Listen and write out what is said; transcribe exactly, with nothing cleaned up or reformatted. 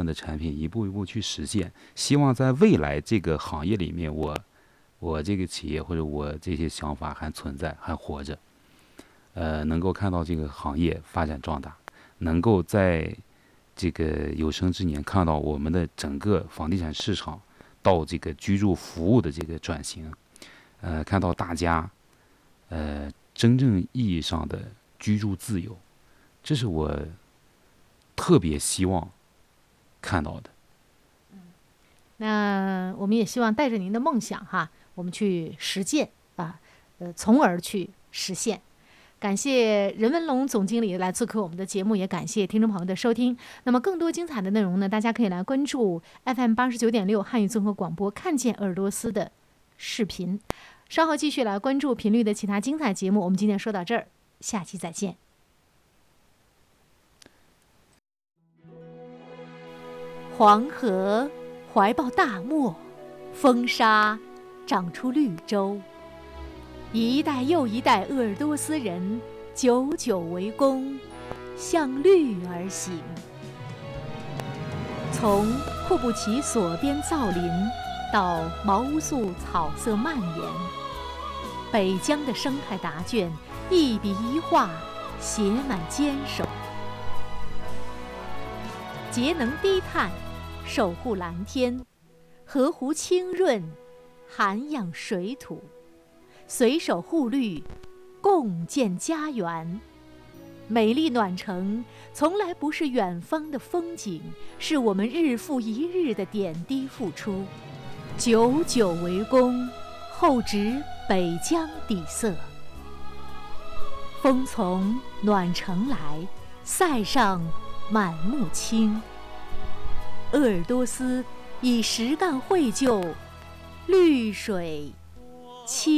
的产品一步一步去实现，希望在未来这个行业里面，我我这个企业或者我这些想法还存在，还活着，呃，能够看到这个行业发展壮大，能够在这个有生之年看到我们的整个房地产市场到这个居住服务的这个转型，呃，看到大家呃真正意义上的居住自由，这是我特别希望看到的。 那我们也希望带着您的梦想哈，我们去实践啊，呃，从而去实现。感谢任文龙总经理来做客我们的节目，也感谢听众朋友的收听。那么更多精彩的内容呢，大家可以来关注 F M 八十九点六汉语综合广播，看见鄂尔多斯的视频。稍后继续来关注频率的其他精彩节目。我们今天说到这儿，下期再见。黄河怀抱大漠，风沙长出绿洲。一代又一代鄂尔多斯人久久为功，向绿而行。从库布齐索边造林到毛乌素草色蔓延，北疆的生态答卷一笔一画写满坚守。节能低碳，守护蓝天，河湖清润，涵养水土，随手护绿，共建家园。美丽暖城从来不是远方的风景，是我们日复一日的点滴付出。久久为功，厚植北疆底色。风从暖城来，塞上满目青。鄂尔多斯以实干绘就，绿水青